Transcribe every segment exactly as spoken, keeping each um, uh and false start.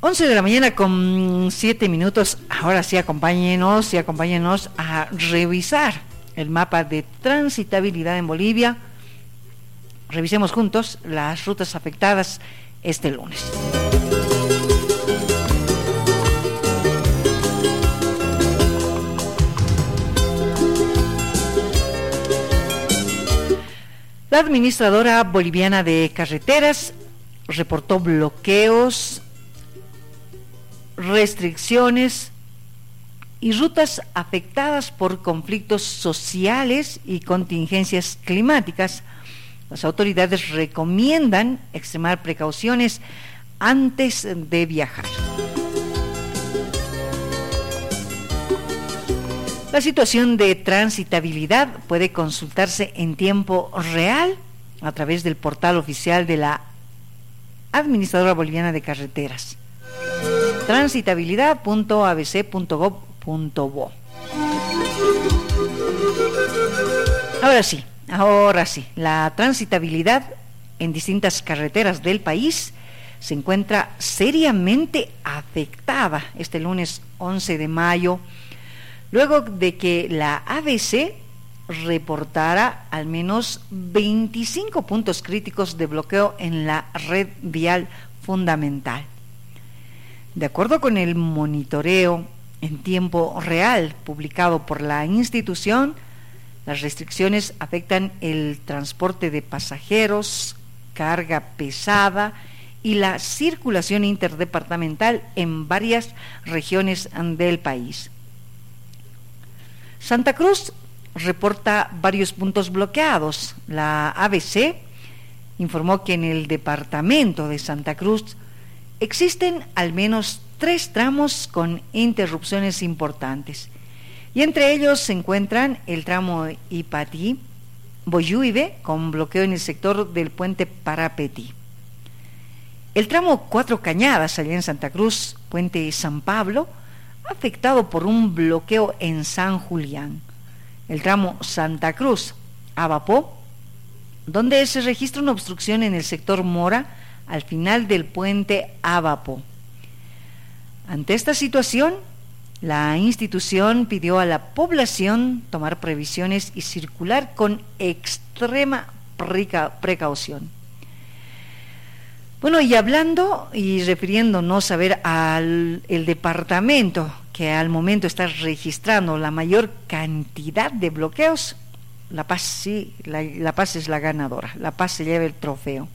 once de la mañana con siete minutos. Ahora sí, acompáñenos y acompáñenos a revisar el mapa de transitabilidad en Bolivia. Revisemos juntos las rutas afectadas este lunes. La administradora boliviana de carreteras reportó bloqueos, restricciones y rutas afectadas por conflictos sociales y contingencias climáticas. Las autoridades recomiendan extremar precauciones antes de viajar. La situación de transitabilidad puede consultarse en tiempo real a través del portal oficial de la Administradora Boliviana de Carreteras, transitabilidad punto a b c punto gob punto bo. Ahora sí, ahora sí, la transitabilidad en distintas carreteras del país se encuentra seriamente afectada este lunes once de mayo, luego de que la A B C reportara al menos veinticinco puntos críticos de bloqueo en la red vial fundamental. De acuerdo con el monitoreo en tiempo real publicado por la institución, las restricciones afectan el transporte de pasajeros, carga pesada y la circulación interdepartamental en varias regiones del país. Santa Cruz reporta varios puntos bloqueados. La A B C informó que en el departamento de Santa Cruz existen al menos tres tramos con interrupciones importantes, y entre ellos se encuentran el tramo Ipatí-Boyuibe con bloqueo en el sector del puente Parapetí, el tramo Cuatro Cañadas allá en Santa Cruz, puente San Pablo, afectado por un bloqueo en San Julián, el tramo Santa Cruz-Abapó, donde se registra una obstrucción en el sector Mora al final del puente Abapó. Ante esta situación, la institución pidió a la población tomar previsiones y circular con extrema precaución. Bueno, y hablando y refiriéndonos a ver al el departamento que al momento está registrando la mayor cantidad de bloqueos, La Paz sí, la, la Paz es la ganadora, La Paz se lleva el trofeo.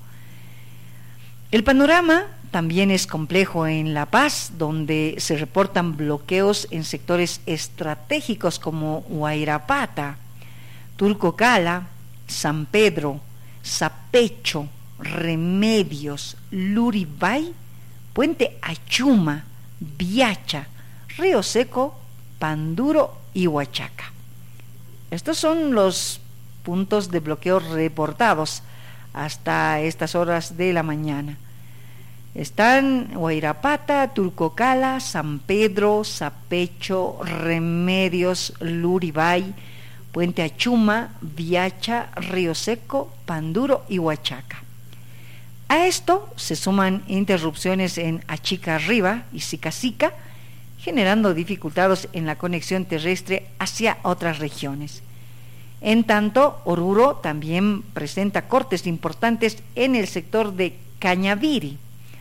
El panorama también es complejo en La Paz, donde se reportan bloqueos en sectores estratégicos como Huayrapata, Tulcocala, San Pedro, Sapecho, Remedios, Luribay, Puente Achuma, Viacha, Río Seco, Panduro y Huachaca. Estos son los puntos de bloqueo reportados hasta estas horas de la mañana. Están Huayrapata, Tulcocala, San Pedro, Sapecho, Remedios, Luribay, Puente Achuma, Viacha, Río Seco, Panduro y Huachaca. A esto se suman interrupciones en Achica Arriba y Sicacica, generando dificultades en la conexión terrestre hacia otras regiones. En tanto, Oruro también presenta cortes importantes en el sector de Cañaviri.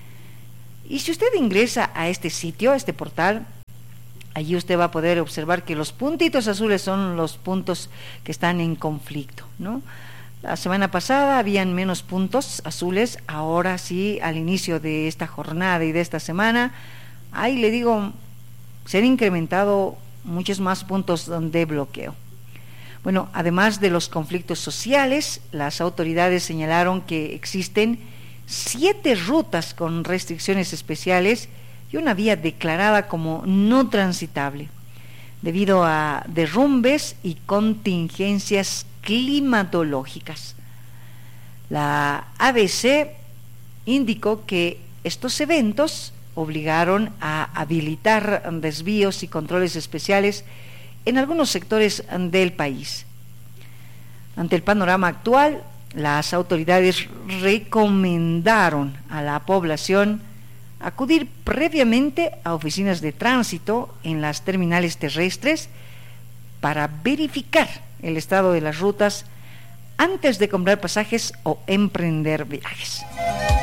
Y si usted ingresa a este sitio, a este portal, allí usted va a poder observar que los puntitos azules son los puntos que están en conflicto, ¿no? La semana pasada habían menos puntos azules, ahora sí, al inicio de esta jornada y de esta semana, ahí le digo, se han incrementado muchos más puntos de bloqueo. Bueno, además de los conflictos sociales, las autoridades señalaron que existen siete rutas con restricciones especiales y una vía declarada como no transitable, debido a derrumbes y contingencias climatológicas. La A B C indicó que estos eventos obligaron a habilitar desvíos y controles especiales en algunos sectores del país. Ante el panorama actual, las autoridades recomendaron a la población acudir previamente a oficinas de tránsito en las terminales terrestres para verificar el estado de las rutas antes de comprar pasajes o emprender viajes.